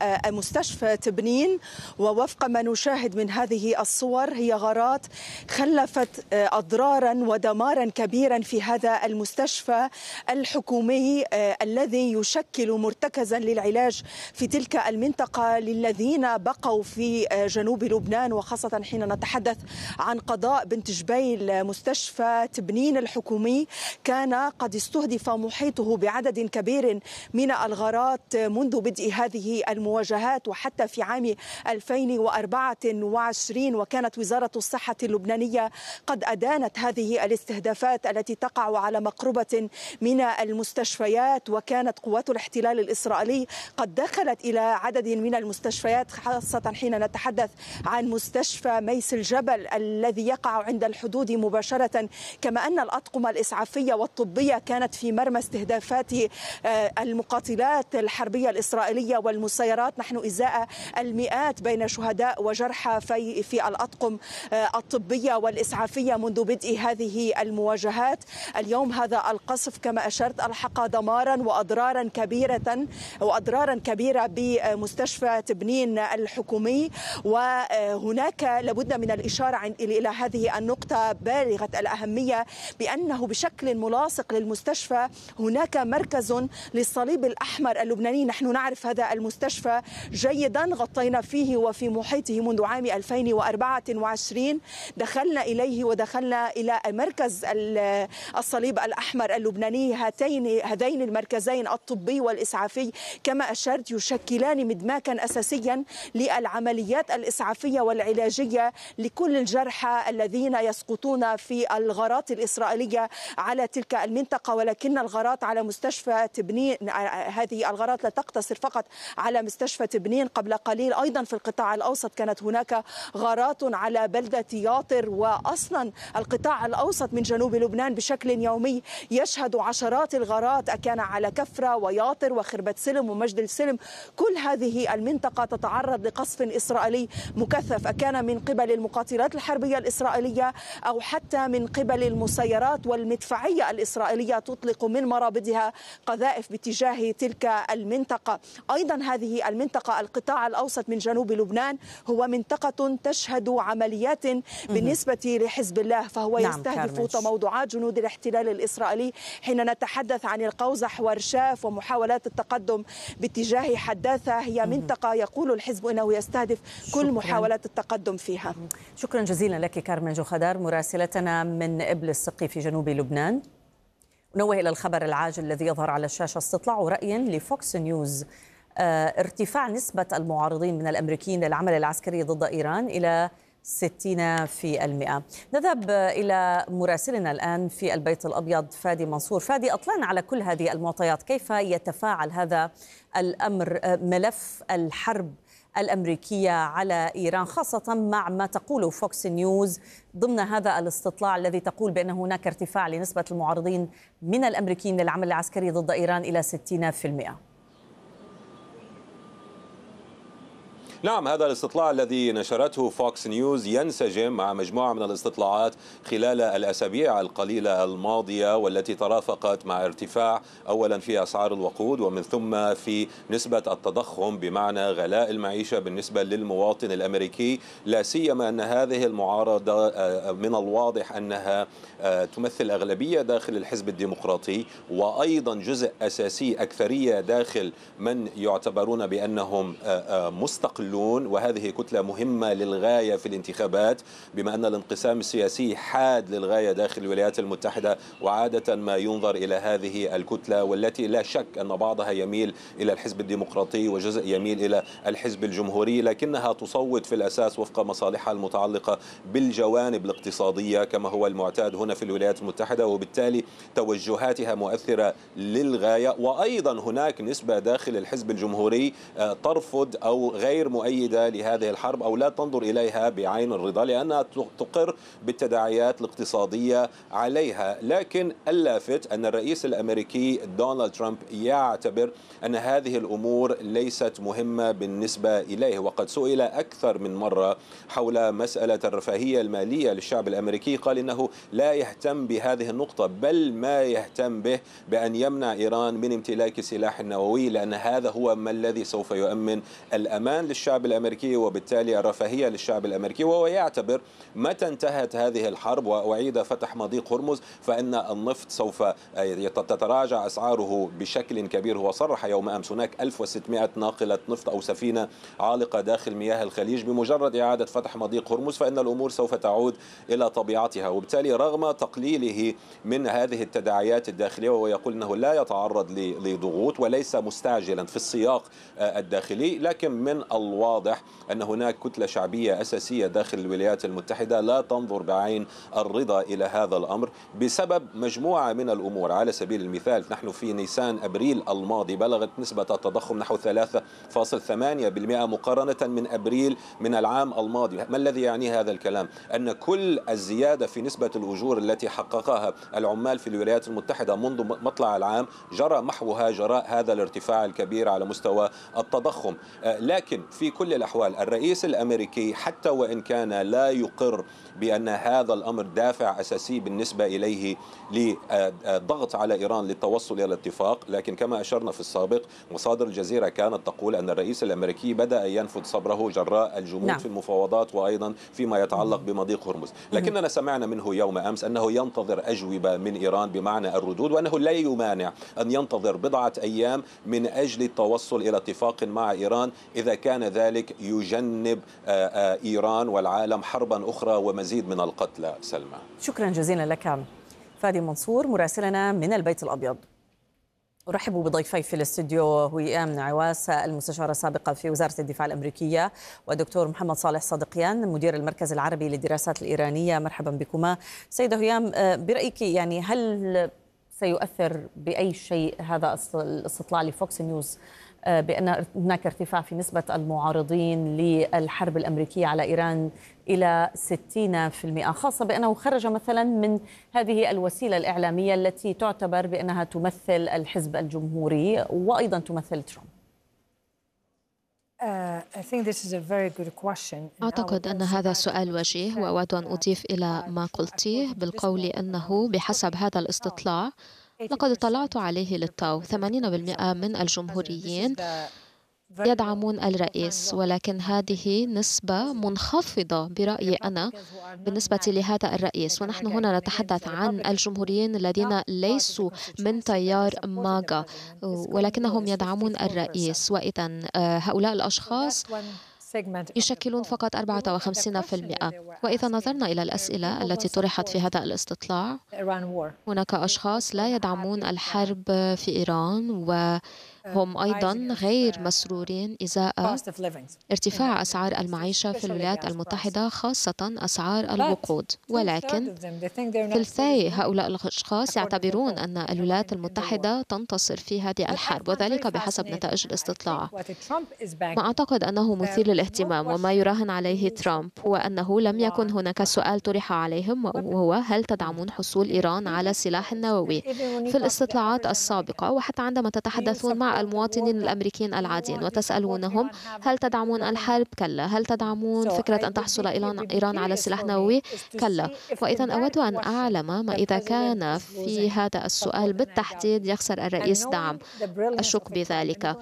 مستشفى تبنين. ووفق ما نشاهد من هذه الصور هي غارات خلفت أضرارا ودمارا كبيرا في هذا المستشفى الحكومي الذي يشكل مرتكزا للعلاج في تلك المنطقة للذين بقوا في جنوب لبنان، وخاصة حين نتحدث عن قضاء بنت جبيل. مستشفى تبنين الحكومي كان قد استهدف محيطه بعدد كبير من الغارات منذ بدء هذه المواجهات وحتى في عام 2024، وكانت وزارة الصحة اللبنانية قد أدانت هذه الاستهدافات التي تقع على مقربة من المستشفيات. وكانت قوات الاحتلال الإسرائيلي قد دخلت إلى عدد من المستشفيات، خاصة حين نتحدث عن مستشفى ميس الجبل الذي يقع عند الحدود مباشرة، كما أن الأطقم الإسعافية والطبية كانت في مرمى استهدافات المقاتلات الحربية الإسرائيلية والمسيرات. نحن إزاء المئات بين شهداء وجرحى في الأطقم الطبية والإسعافية منذ بدء هذه المواجهات. اليوم هذا القصف كما أشرت ألحق دمارا وأضرارا كبيرة بمستشفى تبنين الحكومي. وهناك لابد من الإشارة إلى هذه النقطة بالغة الأهمية، بأنه بشكل ملاصق للمستشفى هناك مركز للصليب الأحمر اللبناني. نحن نعرف هذا المستشفى جيدا، غطينا فيه وفي محيطه منذ عام 2024. دخلنا إليه ودخلنا إلى مركز الصليب الأحمر اللبناني. هذين المركزين الطبي والإسعافي كما أشرت يشكلان مدماكا أساسيا للعمليات الإسعافية والعلاجية لكل الجرحى الذين يسقطون في الغارات الإسرائيلية على تلك المنطقة. ولكن الغارات على مستشفى تبنين، هذه الغارات لا تقتصر فقط على مستشفى تبنين. قبل قليل أيضا في القطاع الأوسط كانت هناك غارات على بلدة ياطر، وأصلا القطاع الأوسط من جنوب لبنان بشكل يومي يشهد عشرات الغارات، أكان على كفرة وياطر وخربة سلم ومجد السلم. كل هذه المنطقة تتعرض لقصف إسرائيلي مكثف، أكان من قبل المقاتلات الحربية الإسرائيلية أو حتى من قبل المسيرات والمدفعية الإسرائيلية تطلق من مرابدها قذائف باتجاه تلك المنطقة. أيضا هذه المنطقة القطاع الأوسط من جنوب لبنان هو منطقة تشهد عمليات بالنسبة لحزب الله، فهو يستهدف تموضعات جنود الاحتلال الإسرائيلي حين نتحدث عن القوزح ورشاف ومحاولات التقدم باتجاه حداثة. هي منطقة يقول الحزب أنه يستهدف كل محاولات التقدم فيها. شكرا جزيلا لك كارمن جوخدار مراسلتنا من إبل السقي في جنوب لبنان. نوه إلى الخبر العاجل الذي يظهر على الشاشة. استطلاع رأي لفوكس نيوز ارتفاع نسبة المعارضين من الأمريكيين للعمل العسكري ضد إيران إلى 60%. نذهب إلى مراسلنا الآن في البيت الأبيض فادي منصور. فادي، أطلعنا على كل هذه المعطيات، كيف يتفاعل هذا الأمر ملف الحرب الأمريكية على إيران، خاصة مع ما تقوله فوكس نيوز ضمن هذا الاستطلاع الذي تقول بأن هناك ارتفاع لنسبة المعارضين من الأمريكيين للعمل العسكري ضد إيران إلى 60%؟ نعم، هذا الاستطلاع الذي نشرته فوكس نيوز ينسجم مع مجموعة من الاستطلاعات خلال الأسابيع القليلة الماضية، والتي ترافقت مع ارتفاع أولا في أسعار الوقود ومن ثم في نسبة التضخم بمعنى غلاء المعيشة بالنسبة للمواطن الأمريكي. لا سيما أن هذه المعارضة من الواضح أنها تمثل أغلبية داخل الحزب الديمقراطي، وأيضا جزء أساسي أكثرية داخل من يعتبرون بأنهم مستقلون، وهذه كتلة مهمة للغاية في الانتخابات، بما أن الانقسام السياسي حاد للغاية داخل الولايات المتحدة. وعادة ما ينظر إلى هذه الكتلة، والتي لا شك أن بعضها يميل إلى الحزب الديمقراطي وجزء يميل إلى الحزب الجمهوري، لكنها تصوت في الأساس وفق مصالحها المتعلقة بالجوانب الاقتصادية كما هو المعتاد هنا في الولايات المتحدة، وبالتالي توجهاتها مؤثرة للغاية. وأيضا هناك نسبة داخل الحزب الجمهوري ترفض أو غير مؤيدة لهذه الحرب أو لا تنظر إليها بعين الرضا، لأنها تقر بالتداعيات الاقتصادية عليها. لكن اللافت أن الرئيس الأمريكي دونالد ترامب يعتبر أن هذه الأمور ليست مهمة بالنسبة إليه، وقد سئل أكثر من مرة حول مسألة الرفاهية المالية للشعب الأمريكي، قال إنه لا يهتم بهذه النقطة، بل ما يهتم به بأن يمنع إيران من امتلاك سلاح نووي، لأن هذا هو ما الذي سوف يؤمن الأمان للشعب الأمريكي وبالتالي الرفاهية للشعب الأمريكي. وهو يعتبر متى انتهت هذه الحرب وأعيد فتح مضيق هرمز فإن النفط سوف تتراجع أسعاره بشكل كبير. هو صرح يوم أمس هناك 1600 ناقلة نفط أو سفينة عالقة داخل مياه الخليج، بمجرد إعادة فتح مضيق هرمز فإن الأمور سوف تعود إلى طبيعتها. وبالتالي رغم تقليله من هذه التداعيات الداخلية، وهو يقول أنه لا يتعرض لضغوط وليس مستعجلا في السياق الداخلي، لكن من الواضح أن هناك كتلة شعبية أساسية داخل الولايات المتحدة لا تنظر بعين الرضا إلى هذا الأمر بسبب مجموعة من الأمور. على سبيل المثال نحن في نيسان أبريل الماضي بلغت نسبة التضخم نحو 3.8% مقارنة من أبريل من العام الماضي. ما الذي يعني هذا الكلام؟ أن كل الزيادة في نسبة الأجور التي حققها العمال في الولايات المتحدة منذ مطلع العام جرى محوها جراء هذا الارتفاع الكبير على مستوى التضخم. لكن في كل الأحوال الرئيس الأمريكي حتى وإن كان لا يقر بأن هذا الأمر دافع أساسي بالنسبة إليه للضغط على إيران للتوصل إلى الاتفاق، لكن كما أشرنا في السابق مصادر الجزيرة كانت تقول أن الرئيس الأمريكي بدأ ينفذ صبره جراء الجمود في المفاوضات وأيضا فيما يتعلق بمضيق هرمز. لكننا سمعنا منه يوم أمس أنه ينتظر أجوبة من إيران بمعنى الردود، وأنه لا يمانع أن ينتظر بضعة أيام من أجل التوصل إلى اتفاق مع إيران إذا كان ذلك يجنب إيران والعالم حربا أخرى ومزيد من القتلى. سلمى، شكرا جزيلا لك فادي منصور مراسلنا من البيت الأبيض. أرحب بضيفي في الاستوديو هيام عواس المستشارة السابقة في وزارة الدفاع الأمريكية، ودكتور محمد صالح صادقيان مدير المركز العربي للدراسات الإيرانية. مرحبا بكما. سيدة هيام، برأيك يعني هل سيؤثر بأي شيء هذا الاستطلاع لفوكس نيوز بأن هناك ارتفاع في نسبة المعارضين للحرب الأمريكية على إيران إلى 60%، خاصة بأنه خرج مثلا من هذه الوسيلة الإعلامية التي تعتبر بأنها تمثل الحزب الجمهوري وأيضا تمثل ترامب؟ أعتقد أن هذا سؤال وجيه، وأود أن أضيف إلى ما قلتيه بالقول أنه بحسب هذا الاستطلاع لقد اطلعت عليه للتو 80% من الجمهوريين يدعمون الرئيس، ولكن هذه نسبة منخفضة برأيي أنا بالنسبة لهذا الرئيس. ونحن هنا نتحدث عن الجمهوريين الذين ليسوا من تيار ماغا ولكنهم يدعمون الرئيس، وإذا هؤلاء الأشخاص يشكلون فقط 54%. وإذا نظرنا إلى الأسئلة التي طرحت في هذا الاستطلاع، هناك أشخاص لا يدعمون الحرب في إيران وهم أيضا غير مسرورين إزاء ارتفاع أسعار المعيشة في الولايات المتحدة، خاصة أسعار الوقود. ولكن ثلثي هؤلاء الأشخاص يعتبرون أن الولايات المتحدة تنتصر في هذه الحرب، وذلك بحسب نتائج الاستطلاع. ما أعتقد أنه مثير للاهتمام وما يراهن عليه ترامب هو أنه لم يكن هناك سؤال طرح عليهم وهو هل تدعمون حصول إيران على سلاح نووي. في الاستطلاعات السابقة وحتى عندما تتحدثون مع المواطنين الأمريكيين العاديين وتسألونهم هل تدعمون الحرب؟ كلا. هل تدعمون فكرة أن تحصل إيران على سلاح نووي؟ كلا. وإذا أود أن أعلم ما إذا كان في هذا السؤال بالتحديد يخسر الرئيس دعم. أشك بذلك،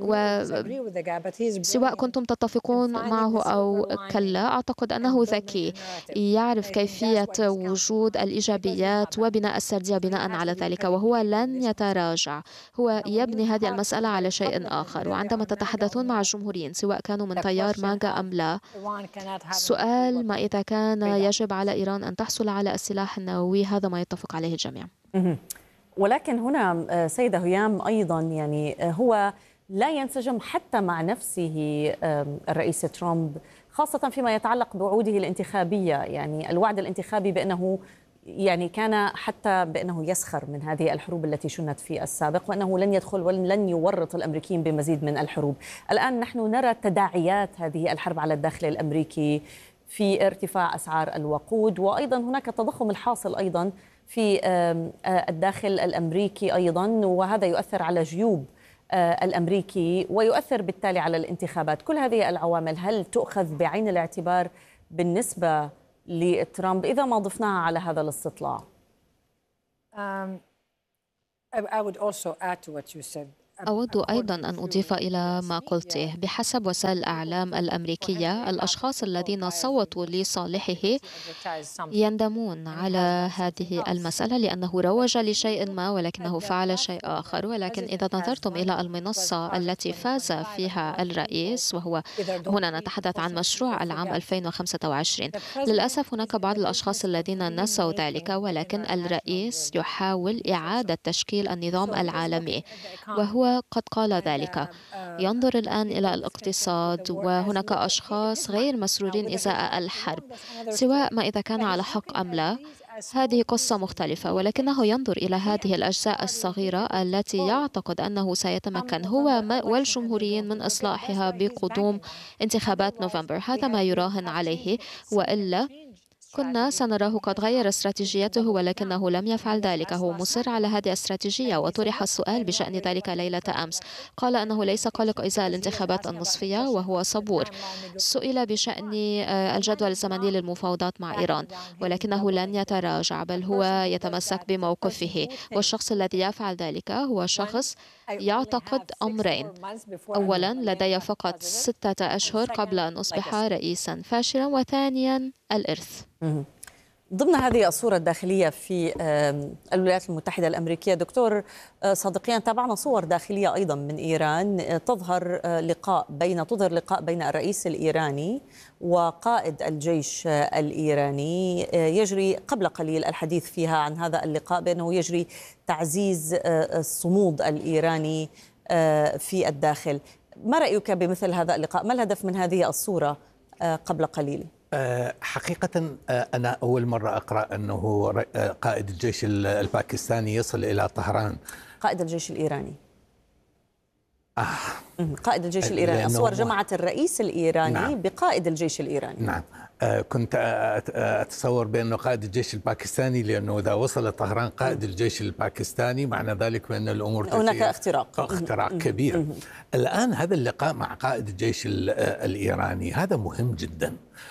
وسواء كنتم تتفقون معه أو كلا أعتقد أنه ذكي يعرف كيفية وجود الإيجابيات وبناء السردية بناء على ذلك، وهو لن يتراجع. هو يبني هذه المسألة على شيء آخر. وعندما تتحدثون مع الجمهوريين سواء كانوا من تيار ماغا أم لا، سؤال ما إذا كان يجب على إيران أن تحصل على السلاح النووي، هذا ما يتفق عليه الجميع. ولكن هنا سيدة هيام أيضا يعني هو لا ينسجم حتى مع نفسه الرئيس ترامب، خاصة فيما يتعلق بوعوده الانتخابية، يعني الوعد الانتخابي بأنه يعني كان حتى بأنه يسخر من هذه الحروب التي شنت في السابق، وأنه لن يدخل ولن يورط الأمريكيين بمزيد من الحروب. الآن نحن نرى تداعيات هذه الحرب على الداخل الأمريكي في ارتفاع أسعار الوقود، وأيضا هناك التضخم الحاصل أيضا في الداخل الأمريكي أيضا، وهذا يؤثر على جيوب الأمريكي ويؤثر بالتالي على الانتخابات. كل هذه العوامل هل تؤخذ بعين الاعتبار بالنسبة لترامب إذا ما ضفناها على هذا الاستطلاع؟ أود أيضا أن أضيف إلى ما قلته. بحسب وسائل الإعلام الأمريكية، الأشخاص الذين صوتوا لصالحه يندمون على هذه المسألة لأنه روج لشيء ما ولكنه فعل شيء آخر. ولكن إذا نظرتم إلى المنصة التي فاز فيها الرئيس، وهو هنا نتحدث عن مشروع العام 2025، للأسف هناك بعض الأشخاص الذين نسوا ذلك، ولكن الرئيس يحاول إعادة تشكيل النظام العالمي، وهو قد قال ذلك. ينظر الآن إلى الاقتصاد، وهناك أشخاص غير مسرورين إزاء الحرب، سواء ما إذا كان على حق أم لا، هذه قصة مختلفة. ولكنه ينظر إلى هذه الأجزاء الصغيرة التي يعتقد أنه سيتمكن هو والجمهوريين من إصلاحها بقدوم انتخابات نوفمبر. هذا ما يراهن عليه، وإلا كنا سنراه قد غير استراتيجيته، ولكنه لم يفعل ذلك. هو مصر على هذه الاستراتيجية، وطرح السؤال بشأن ذلك ليلة أمس. قال أنه ليس قلق إزاء الانتخابات النصفية وهو صبور. سئل بشأن الجدول الزمني للمفاوضات مع إيران، ولكنه لن يتراجع، بل هو يتمسك بموقفه. والشخص الذي يفعل ذلك هو شخص يعتقد أمرين: أولا، لدي فقط 6 أشهر قبل أن أصبح رئيسا فاشلا، وثانيا الإرث. ضمن هذه الصورة الداخلية في الولايات المتحدة الأمريكية، دكتور صادقيان، تابعنا صور داخلية أيضا من إيران تظهر لقاء بين الرئيس الإيراني وقائد الجيش الإيراني. يجري قبل قليل الحديث فيها عن هذا اللقاء بأنه يجري تعزيز الصمود الإيراني في الداخل. ما رأيك بمثل هذا اللقاء؟ ما الهدف من هذه الصورة قبل قليل؟ حقيقة أنا أول مرة أقرأ أنه قائد الجيش الباكستاني يصل إلى طهران. قائد الجيش الإيراني. قائد الجيش الإيراني. الصور جمعت الرئيس الإيراني نعم. بقائد الجيش الإيراني. نعم. كنت أتصور بأنه قائد الجيش الباكستاني، لأنه إذا وصل طهران قائد الجيش الباكستاني معنى ذلك بأن الأمور هناك اختراق كبير. الآن هذا اللقاء مع قائد الجيش الإيراني هذا مهم جدا.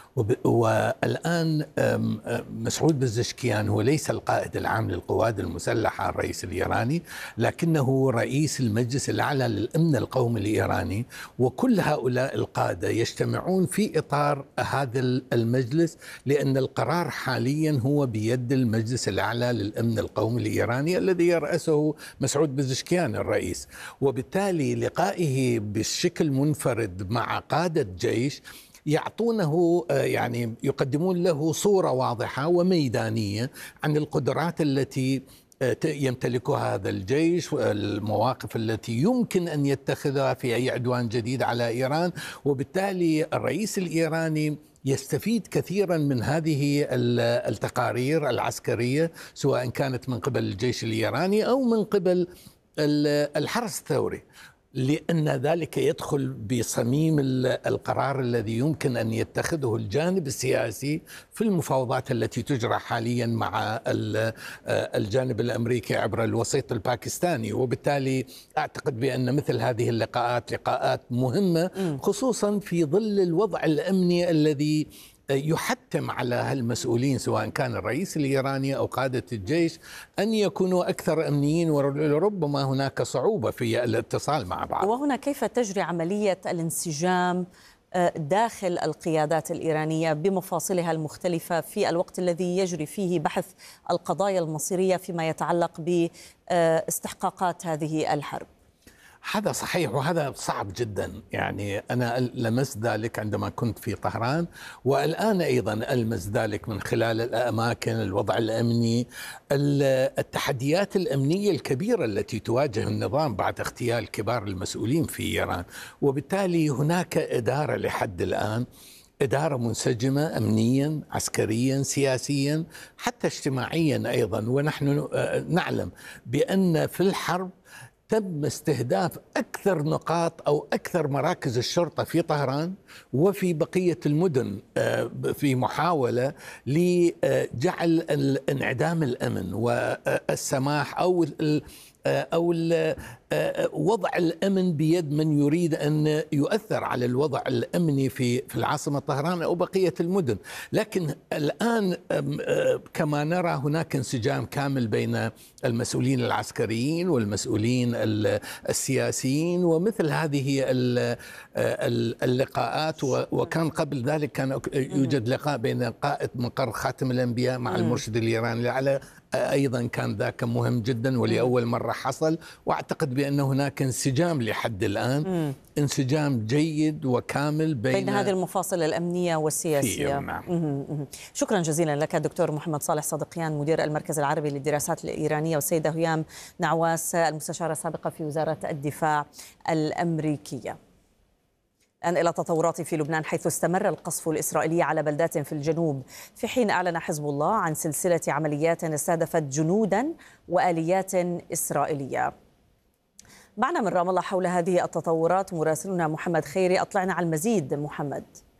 والآن مسعود بزشكيان هو ليس القائد العام للقوات المسلحة الرئيس الإيراني، لكنه رئيس المجلس الأعلى للأمن القومي الإيراني، وكل هؤلاء القادة يجتمعون في إطار هذا المجلس، لأن القرار حاليا هو بيد المجلس الأعلى للأمن القومي الإيراني الذي يرأسه مسعود بزشكيان الرئيس. وبالتالي لقائه بشكل منفرد مع قادة جيش يعطونه يعني يقدمون له صورة واضحة وميدانية عن القدرات التي يمتلكها هذا الجيش، والمواقف التي يمكن أن يتخذها في أي عدوان جديد على إيران. وبالتالي الرئيس الإيراني يستفيد كثيرا من هذه التقارير العسكرية، سواء كانت من قبل الجيش الإيراني أو من قبل الحرس الثوري، لأن ذلك يدخل بصميم القرار الذي يمكن أن يتخذه الجانب السياسي في المفاوضات التي تجرى حاليا مع الجانب الأمريكي عبر الوسيط الباكستاني. وبالتالي أعتقد بأن مثل هذه اللقاءات لقاءات مهمة، خصوصا في ظل الوضع الأمني الذي يحتم على المسؤولين سواء كان الرئيس الإيراني أو قادة الجيش أن يكونوا أكثر أمنيين، وربما هناك صعوبة في الاتصال مع بعض. وهنا كيف تجري عملية الانسجام داخل القيادات الإيرانية بمفاصلها المختلفة في الوقت الذي يجري فيه بحث القضايا المصيرية فيما يتعلق باستحقاقات هذه الحرب؟ هذا صحيح، وهذا صعب جدا. يعني أنا لمست ذلك عندما كنت في طهران، والآن أيضا ألمس ذلك من خلال الأماكن، الوضع الأمني، التحديات الأمنية الكبيرة التي تواجه النظام بعد اغتيال كبار المسؤولين في إيران. وبالتالي هناك إدارة لحد الآن إدارة منسجمة أمنيا عسكريا سياسيا حتى اجتماعيا أيضا. ونحن نعلم بأن في الحرب تم استهداف أكثر نقاط أو أكثر مراكز الشرطة في طهران وفي بقية المدن في محاولة لجعل انعدام الأمن والسماح أو وضع الأمن بيد من يريد أن يؤثر على الوضع الأمني في العاصمة طهران أو بقية المدن. لكن الآن كما نرى هناك انسجام كامل بين المسؤولين العسكريين والمسؤولين السياسيين ومثل هذه اللقاءات. وكان قبل ذلك كان يوجد لقاء بين قائد مقر خاتم الأنبياء مع المرشد الإيراني على أيضا كان ذاك مهم جدا ولأول مرة حصل. وأعتقد بأن هناك انسجام لحد الآن انسجام جيد وكامل بين هذه المفاصل الأمنية والسياسية. نعم. شكرا جزيلا لك دكتور محمد صالح صدقيان مدير المركز العربي للدراسات الإيرانية، والسيدة هيام نعواس المستشارة السابقة في وزارة الدفاع الأمريكية. الآن إلى تطورات في لبنان، حيث استمر القصف الإسرائيلي على بلدات في الجنوب، في حين أعلن حزب الله عن سلسلة عمليات استهدفت جنودا وآليات إسرائيلية. معنا من رام الله حول هذه التطورات مراسلنا محمد خيري. أطلعنا على المزيد محمد.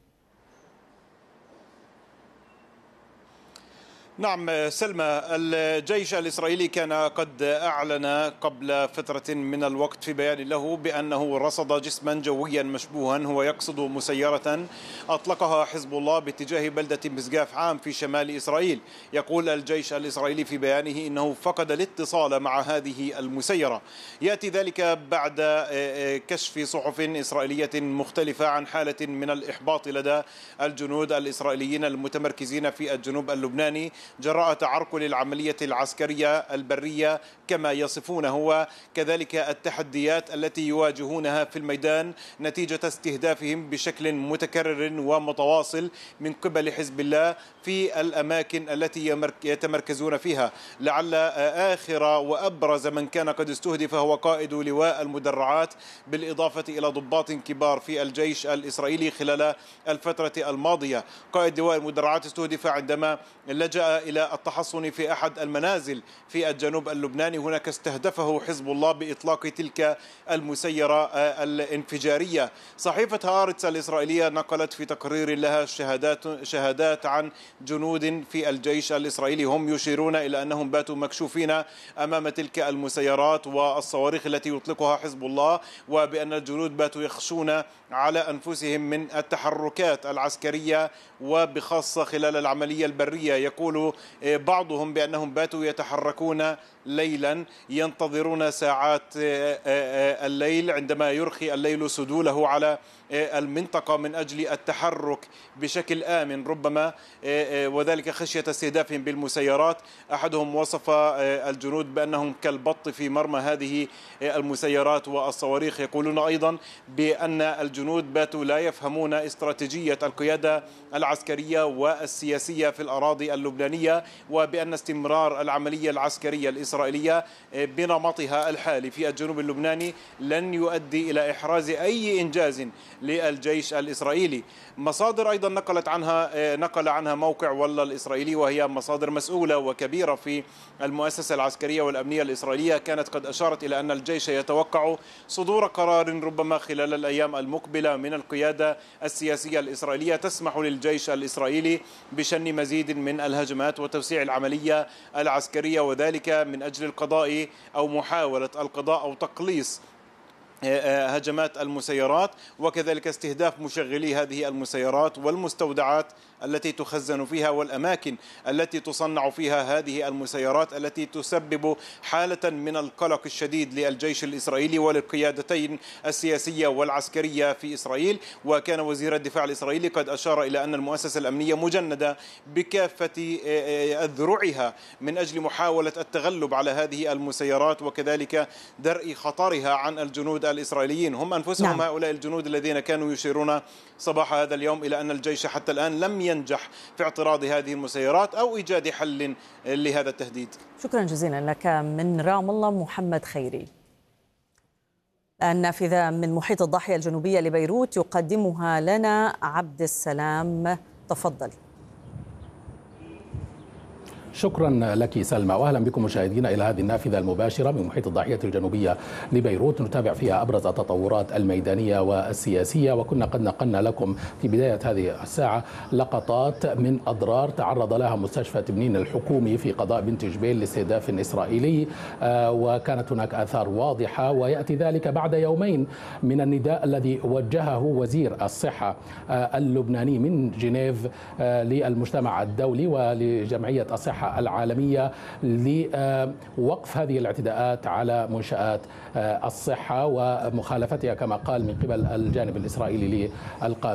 نعم سلمى، الجيش الإسرائيلي كان قد أعلن قبل فترة من الوقت في بيان له بأنه رصد جسما جويا مشبوها هو يقصد مسيرة أطلقها حزب الله باتجاه بلدة مسقاف عام في شمال إسرائيل. يقول الجيش الإسرائيلي في بيانه إنه فقد الاتصال مع هذه المسيرة. يأتي ذلك بعد كشف صحف إسرائيلية مختلفة عن حالة من الإحباط لدى الجنود الإسرائيليين المتمركزين في الجنوب اللبناني جراء تعرقل العملية العسكرية البرية كما يصفونه، وكذلك التحديات التي يواجهونها في الميدان نتيجة استهدافهم بشكل متكرر ومتواصل من قبل حزب الله في الأماكن التي يتمركزون فيها. لعل آخر وأبرز من كان قد استهدف هو قائد لواء المدرعات، بالإضافة إلى ضباط كبار في الجيش الإسرائيلي خلال الفترة الماضية. قائد لواء المدرعات استهدف عندما لجأ إلى التحصن في أحد المنازل في الجنوب اللبناني. هناك استهدفه حزب الله بإطلاق تلك المسيرة الانفجارية. صحيفة هارتس الإسرائيلية نقلت في تقرير لها شهادات عن جنود في الجيش الإسرائيلي هم يشيرون إلى أنهم باتوا مكشوفين أمام تلك المسيرات والصواريخ التي يطلقها حزب الله، وبأن الجنود باتوا يخشون على أنفسهم من التحركات العسكرية وبخاصة خلال العملية البرية. يقول بعضهم بأنهم باتوا يتحركون ليلا ينتظرون ساعات الليل عندما يرخي الليل سدوله على المنطقة من أجل التحرك بشكل آمن ربما، وذلك خشية استهدافهم بالمسيرات. أحدهم وصف الجنود بأنهم كالبط في مرمى هذه المسيرات والصواريخ. يقولون أيضا بأن الجنود باتوا لا يفهمون استراتيجية القيادة العسكرية والسياسية في الأراضي اللبنانية، وبأن استمرار العملية العسكرية الإسرائيلية بنمطها الحالي في الجنوب اللبناني لن يؤدي إلى إحراز أي إنجاز للجيش الإسرائيلي. مصادر أيضا نقل عنها موقع والله الإسرائيلي، وهي مصادر مسؤولة وكبيرة في المؤسسة العسكرية والأمنية الإسرائيلية، كانت قد أشارت إلى أن الجيش يتوقع صدور قرار ربما خلال الأيام المقبلة من القيادة السياسية الإسرائيلية تسمح للجيش الإسرائيلي بشن مزيد من الهجمات وتوسيع العملية العسكرية، وذلك من أجل القضاء أو محاولة القضاء أو تقليص هجمات المسيرات، وكذلك استهداف مشغلي هذه المسيرات والمستودعات التي تخزن فيها والأماكن التي تصنع فيها هذه المسيرات التي تسبب حالة من القلق الشديد للجيش الإسرائيلي وللقيادتين السياسية والعسكرية في إسرائيل. وكان وزير الدفاع الإسرائيلي قد أشار إلى أن المؤسسة الأمنية مجندة بكافة أذرعها من أجل محاولة التغلب على هذه المسيرات وكذلك درء خطرها عن الجنود الإسرائيليين هم أنفسهم. نعم. هؤلاء الجنود الذين كانوا يشيرون صباح هذا اليوم إلى أن الجيش حتى الآن لم ينجح في اعتراض هذه المسيرات أو إيجاد حل لهذا التهديد. شكرا جزيلا لك من رام الله محمد خيري. النافذة من محيط الضاحية الجنوبية لبيروت يقدمها لنا عبد السلام. تفضل. شكرا لك سلمى، واهلا بكم مشاهدينا الى هذه النافذه المباشره من محيط الضاحيه الجنوبيه لبيروت، نتابع فيها ابرز التطورات الميدانيه والسياسيه. وكنا قد نقلنا لكم في بدايه هذه الساعه لقطات من اضرار تعرض لها مستشفى تبنين الحكومي في قضاء بنت جبيل لاستهداف اسرائيلي، وكانت هناك اثار واضحه، وياتي ذلك بعد يومين من النداء الذي وجهه وزير الصحه اللبناني من جنيف للمجتمع الدولي ولجمعيه الصحه العالمية لوقف هذه الاعتداءات على منشآت الصحة ومخالفتها كما قال من قبل الجانب الإسرائيلي للقانون.